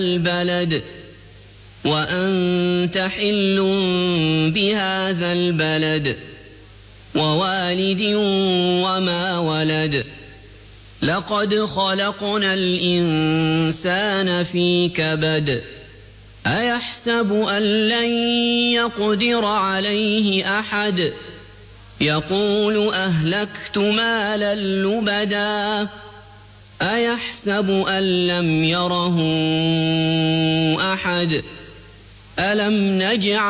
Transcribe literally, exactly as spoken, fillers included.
البلد وأنت حل بهذا البلد ووالد وما ولد لقد خلقنا الإنسان في كبد أيحسب أن لن يقدر عليه أحد يقول أهلكت مالا لبدا أيحسب أن لم يره أحد ألم نجعل